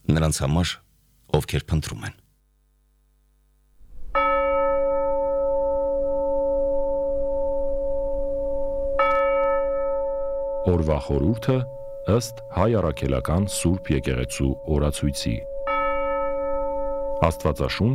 նրանց համար, ովքեր փնտրում են։ Օրվա խորհուրդը ըստ Հայ առաքելական Սուրբ եկեղեցու օրացույցի։ Աստվածաշունչ